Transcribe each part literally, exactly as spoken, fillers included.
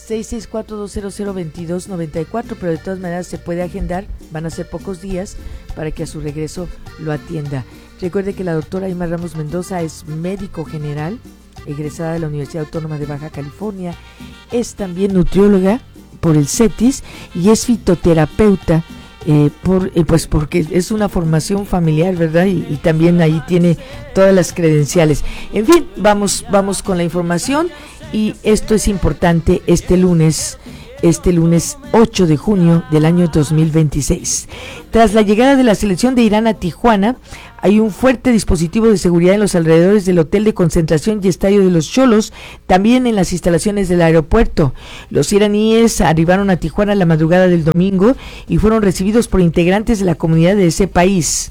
seis seis cuatro, dos cero cero, dos dos nueve cuatro, pero de todas maneras se puede agendar, van a ser pocos días para que a su regreso lo atienda. Recuerde que la doctora Aima Ramos Mendoza es médico general, egresada de la Universidad Autónoma de Baja California, es también nutrióloga por el CETIS y es fitoterapeuta, eh, por, eh, pues porque es una formación familiar, ¿verdad? Y, y también ahí tiene todas las credenciales. En fin, vamos, vamos con la información, y esto es importante este lunes. Este lunes ocho de junio del año dos mil veintiséis. Tras la llegada de la selección de Irán a Tijuana, hay un fuerte dispositivo de seguridad en los alrededores del hotel de concentración y estadio de los Cholos, también en las instalaciones del aeropuerto. Los iraníes arribaron a Tijuana la madrugada del domingo y fueron recibidos por integrantes de la comunidad de ese país.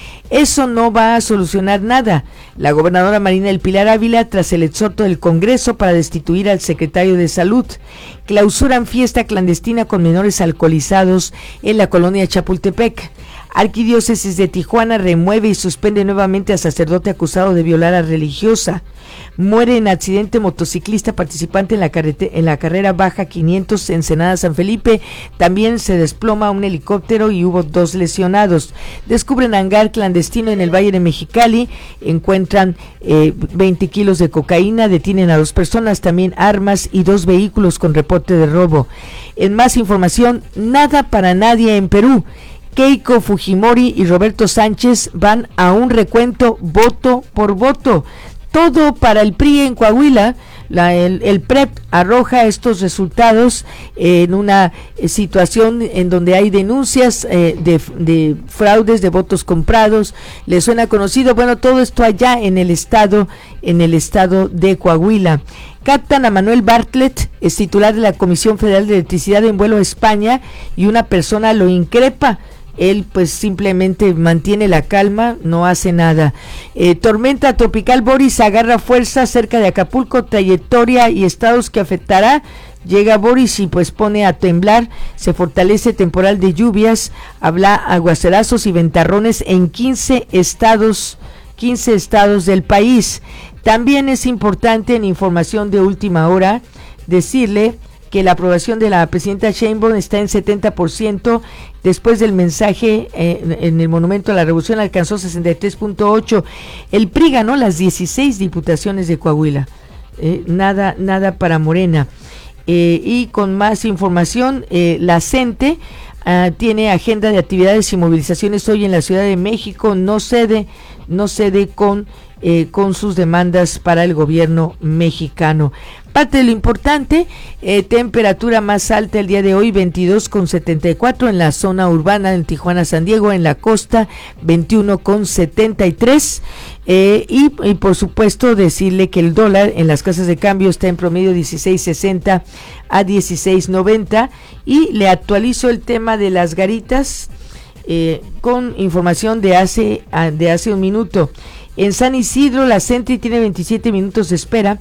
Eso no va a solucionar nada. La gobernadora Marina del Pilar Ávila, tras el exhorto del Congreso para destituir al secretario de Salud, clausuran fiesta clandestina con menores alcoholizados en la colonia Chapultepec. Arquidiócesis de Tijuana remueve y suspende nuevamente a sacerdote acusado de violar a religiosa. Muere en accidente motociclista participante en la, carrete- en la carrera Baja quinientos Ensenada San Felipe. También se desploma un helicóptero y hubo dos lesionados. Descubren hangar clandestino en el Valle de Mexicali. Encuentran eh, veinte kilos de cocaína. Detienen a dos personas, también armas y dos vehículos con reporte de robo. En más información, nada para nadie en Perú. Keiko Fujimori y Roberto Sánchez van a un recuento voto por voto. Todo para el P R I en Coahuila. La, el, el P R E P arroja estos resultados eh, en una eh, situación en donde hay denuncias eh, de, de fraudes de votos comprados. ¿Le suena conocido? Bueno, todo esto allá en el estado, en el estado de Coahuila. Captan a Manuel Bartlett, es titular de la Comisión Federal de Electricidad, en vuelo a España, y una persona lo increpa. Él pues simplemente mantiene la calma, no hace nada. Eh, tormenta tropical Boris agarra fuerza cerca de Acapulco, trayectoria y estados que afectará. Llega Boris y pues pone a temblar, se fortalece temporal de lluvias, habla aguacerazos y ventarrones en quince estados, quince estados del país. También es importante, en información de última hora, decirle que la aprobación de la presidenta Sheinbaum está en setenta por ciento. Después del mensaje eh, en el Monumento a la Revolución alcanzó sesenta y tres punto ocho. El P R I ganó las dieciséis diputaciones de Coahuila. Eh, nada, nada para Morena. Eh, y con más información, eh, la CENTE uh, tiene agenda de actividades y movilizaciones hoy en la Ciudad de México. No cede, no cede con Eh, con sus demandas para el gobierno mexicano. Parte de lo importante, eh, temperatura más alta el día de hoy, veintidós con setenta y cuatro en la zona urbana, en Tijuana, San Diego, en la costa, veintiuno con setenta y tres. Eh, y, y por supuesto decirle que el dólar en las casas de cambio está en promedio dieciséis sesenta a dieciséis noventa. Y le actualizo el tema de las garitas eh, con información de hace, de hace un minuto. En San Isidro, la Sentry tiene veintisiete minutos de espera,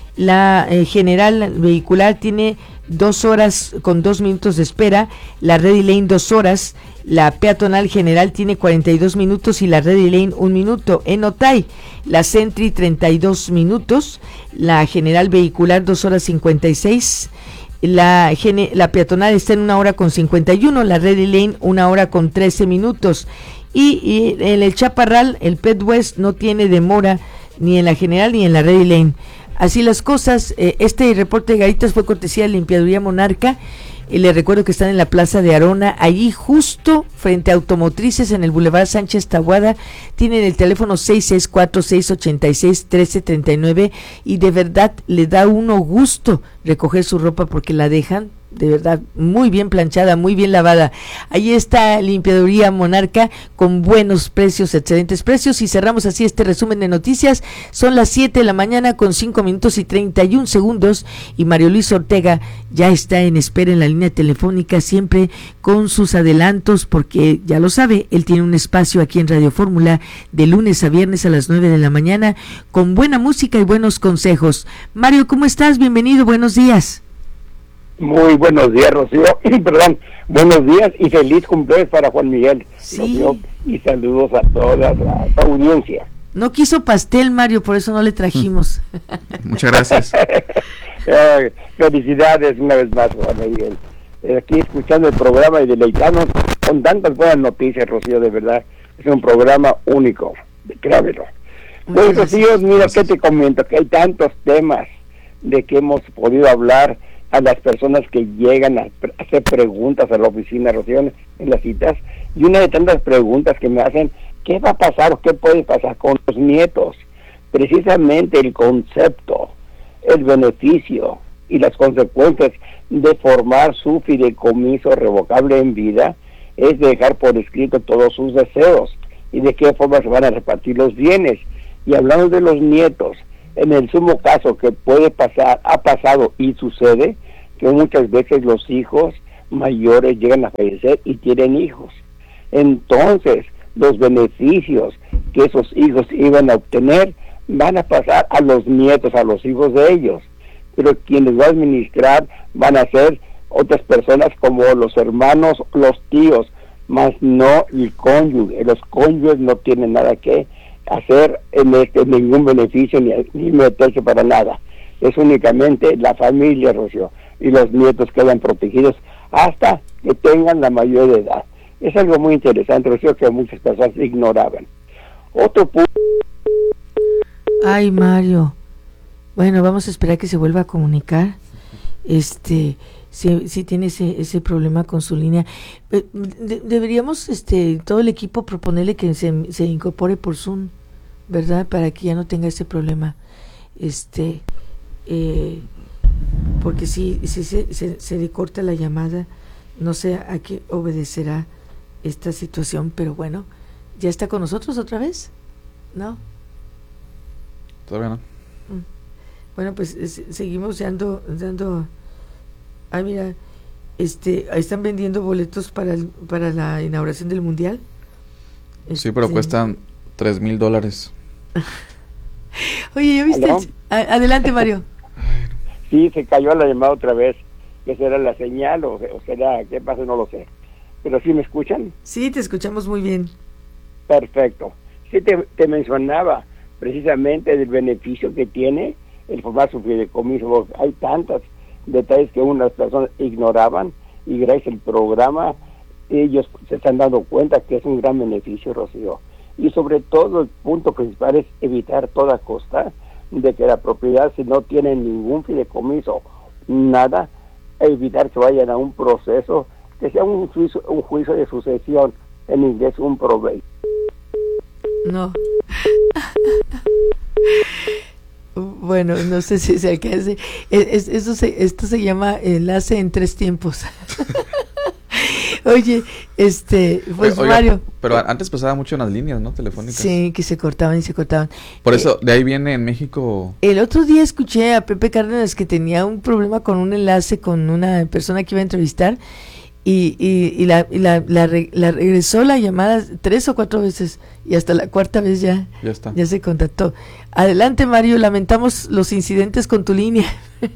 la eh, general vehicular tiene dos horas con dos minutos de espera, la Ready Lane dos horas, la peatonal general tiene cuarenta y dos minutos y la Ready Lane un minuto. En Otay, la Sentry treinta y dos minutos, la general vehicular dos horas cincuenta y seis, la, gene, la peatonal está en una hora con cincuenta y uno, la Ready Lane una hora con trece minutos. Y, y en el Chaparral, el Pet West no tiene demora ni en la general ni en la Ready Lane. Así las cosas. Eh, este reporte de garitas fue cortesía de Limpiaduría Monarca. Y les recuerdo que están en la Plaza de Arona, allí justo frente a Automotrices en el Boulevard Sánchez Tahuada. Tienen el teléfono seis seis cuatro, seis ocho seis, uno tres tres nueve y de verdad le da uno gusto recoger su ropa porque la dejan de verdad muy bien planchada, muy bien lavada. Ahí está Limpiaduría Monarca con buenos precios, excelentes precios. Y cerramos así este resumen de noticias. Son las siete de la mañana con cinco minutos y treinta y un segundos y Mario Luis Ortega ya está en espera en la línea telefónica, siempre con sus adelantos, porque ya lo sabe, él tiene un espacio aquí en Radio Fórmula de lunes a viernes a las nueve de la mañana con buena música y buenos consejos. Mario, ¿cómo estás? Bienvenido, buenos días. Muy buenos días, Rocío. Perdón, buenos días y feliz cumpleaños para Juan Miguel. Sí. Rocío, y saludos a toda la audiencia. No quiso pastel, Mario, por eso no le trajimos. Muchas gracias. eh, felicidades una vez más, Juan Miguel. Eh, aquí escuchando el programa y deleitándonos con tantas buenas noticias, Rocío, de verdad. Es un programa único, créamelo. Pues, Rocío, mira que te comento, que hay tantos temas de que hemos podido hablar a las personas que llegan a hacer preguntas a la oficina, Rocío, en las citas, y una de tantas preguntas que me hacen, ¿qué va a pasar o qué puede pasar con los nietos? Precisamente el concepto, el beneficio y las consecuencias de formar su fideicomiso revocable en vida es dejar por escrito todos sus deseos y de qué forma se van a repartir los bienes. Y hablando de los nietos, en el sumo caso que puede pasar, ha pasado y sucede, que muchas veces los hijos mayores llegan a fallecer y tienen hijos. Entonces, los beneficios que esos hijos iban a obtener van a pasar a los nietos, a los hijos de ellos. Pero quienes van a administrar van a ser otras personas como los hermanos, los tíos, más no el cónyuge. Los cónyuges no tienen nada que hacer en este ningún beneficio ni, ni meterse para nada. Es únicamente la familia, Rocío, y los nietos quedan protegidos hasta que tengan la mayor de edad. Es algo muy interesante, Rocío, que muchas personas ignoraban. Otro punto. Ay, Mario. Bueno, vamos a esperar que se vuelva a comunicar. Este, si, si tiene ese, ese problema con su línea. De, deberíamos, este, todo el equipo proponerle que se, se incorpore por Zoom, ¿verdad? Para que ya no tenga ese problema. Este, eh, porque si, si se, se, se le corta la llamada, no sé a qué obedecerá esta situación, pero bueno, ¿ya está con nosotros otra vez? ¿No? Todavía no. Bueno, pues es, seguimos dando, dando, ah, mira, este, están vendiendo boletos para el, para la inauguración del Mundial. Este, sí, pero cuestan tres mil dólares. Oye, ¿ya viste? A, adelante, Mario. Sí, se cayó la llamada otra vez. ¿Qué será la señal o, o será qué pasa? No lo sé. ¿Pero sí me escuchan? Sí, te escuchamos muy bien. Perfecto. Sí, te, te mencionaba precisamente del beneficio que tiene el formar su fideicomiso. Hay tantos detalles que unas personas ignoraban y gracias al programa ellos se están dando cuenta que es un gran beneficio, Rocío. Y sobre todo el punto principal es evitar a toda costa de que la propiedad, si no tiene ningún fideicomiso, nada, evitar que vayan a un proceso que sea un juicio, un juicio de sucesión, en inglés un probate. No. Bueno, no sé si se alcance. Es, es, eso se, esto se llama enlace en tres tiempos. Oye, este, pues Oiga, Mario. Pero antes pasaba mucho en las líneas, ¿no? Telefónicas. Sí, que se cortaban y se cortaban. Por eso, eh, de ahí viene en México. El otro día escuché a Pepe Cárdenas que tenía un problema con un enlace con una persona que iba a entrevistar y, y, y, la, y la, la, la regresó la llamada tres o cuatro veces y hasta la cuarta vez ya, ya, está. ya se contactó. Adelante, Mario, lamentamos los incidentes con tu línea.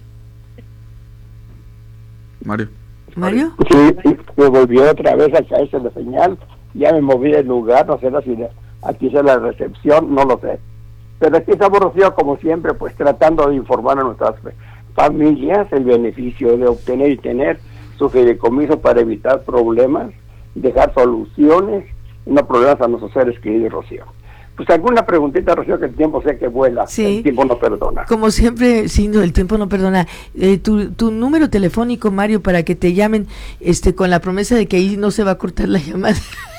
Mario. ¿Mario? Sí, sí, me volvió otra vez a caerse la señal, ya me moví del lugar, no sé si aquí es la recepción, no lo sé. Pero aquí estamos, Rocío, como siempre, pues tratando de informar a nuestras familias el beneficio de obtener y tener su fideicomiso para evitar problemas, dejar soluciones y no problemas a nuestros seres queridos, Rocío. Pues alguna preguntita, Rocío, que el tiempo sé que vuela, sí. El tiempo no perdona. Como siempre, sí, no, el tiempo no perdona. Eh, tu, tu número telefónico, Mario, para que te llamen, este, con la promesa de que ahí no se va a cortar la llamada.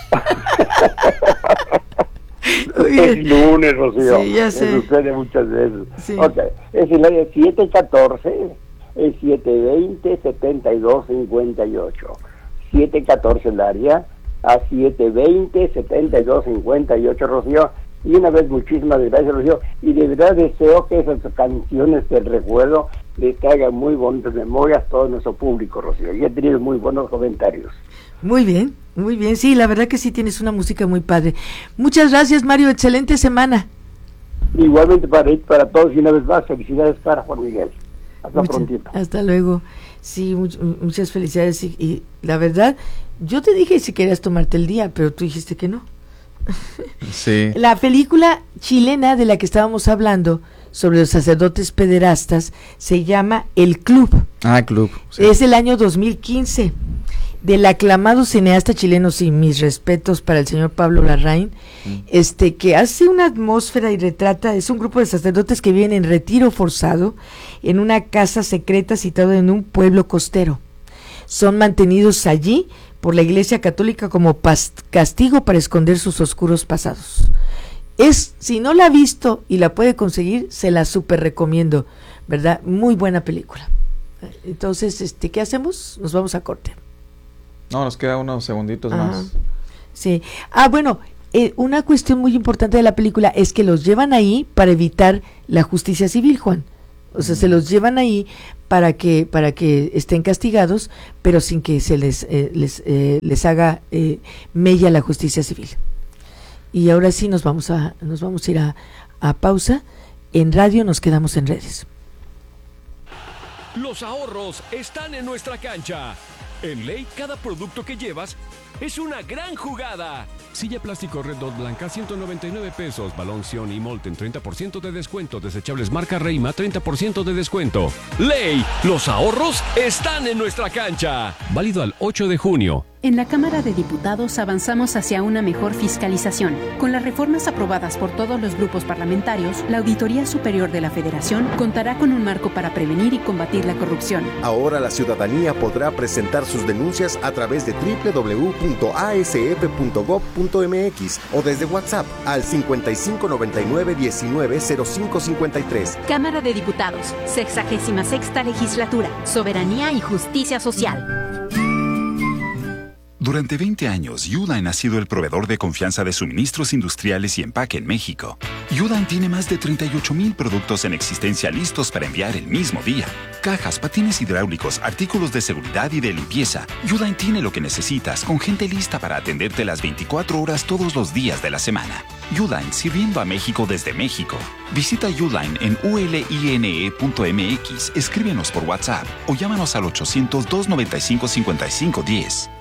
Es lunes, Rocío. Sí, ya sé. Sucede muchas veces. Sí. Ok, es el área siete uno cuatro, el siete dos cero, siete dos cinco ocho. siete uno cuatro el área, a siete dos cero, siete dos cinco ocho, Rocío. Y una vez, muchísimas gracias, Rocío. Y de verdad deseo que esas canciones del recuerdo les traigan muy bonitas memorias a todo nuestro público, Rocío. Y he tenido muy buenos comentarios. Muy bien, muy bien. Sí, la verdad que sí tienes una música muy padre. Muchas gracias, Mario. Excelente semana. Igualmente para, para todos y una vez más, felicidades para Juan Miguel. Hasta Mucha, prontito. Hasta luego. Sí, much, muchas felicidades. Y, y la verdad, yo te dije si querías tomarte el día, pero tú dijiste que no. Sí. La película chilena de la que estábamos hablando sobre los sacerdotes pederastas se llama El Club. Ah, Club. Sí. Es del año dos mil quince, del aclamado cineasta chileno, sin mis respetos para el señor Pablo Larraín, mm. este que hace una atmósfera y retrata, es un grupo de sacerdotes que viven en retiro forzado en una casa secreta situada en un pueblo costero. Son mantenidos allí por la Iglesia Católica como past- castigo para esconder sus oscuros pasados. Es, si no la ha visto y la puede conseguir, se la súper recomiendo, ¿verdad? Muy buena película. Entonces, este, ¿qué hacemos? Nos vamos a corte. No, nos queda unos segunditos Ajá. más. Sí. Ah, bueno, eh, una cuestión muy importante de la película es que los llevan ahí para evitar la justicia civil, Juan. O sea, mm. se los llevan ahí para que para que estén castigados, pero sin que se les eh, les eh, les haga eh, mella la justicia civil. Y ahora sí nos vamos a nos vamos a ir a, a pausa. En radio nos quedamos en redes. Los ahorros están en nuestra cancha. En Ley, cada producto que llevas es una gran jugada. Silla plástico Red Dot blanca, ciento noventa y nueve pesos. Balón Sion y Molten, treinta por ciento de descuento. Desechables marca Reima, treinta por ciento de descuento. Ley, los ahorros están en nuestra cancha. Válido al ocho de junio. En la Cámara de Diputados avanzamos hacia una mejor fiscalización. Con las reformas aprobadas por todos los grupos parlamentarios, la Auditoría Superior de la Federación contará con un marco para prevenir y combatir la corrupción. Ahora la ciudadanía podrá presentar sus denuncias a través de doble u doble u doble u punto a s f punto gob punto m x o desde WhatsApp al cincuenta y cinco noventa y nueve diecinueve cero cinco cincuenta y tres. Cámara de Diputados, sexagésima sexta legislatura, soberanía y justicia social. Durante veinte años, Uline ha sido el proveedor de confianza de suministros industriales y empaque en México. Uline tiene más de treinta y ocho mil productos en existencia listos para enviar el mismo día. Cajas, patines hidráulicos, artículos de seguridad y de limpieza. Uline tiene lo que necesitas, con gente lista para atenderte las veinticuatro horas todos los días de la semana. Uline, sirviendo a México desde México. Visita Uline en u l i n e punto m x, escríbenos por WhatsApp o llámanos al ochocientos, doscientos noventa y cinco, cincuenta y cinco diez.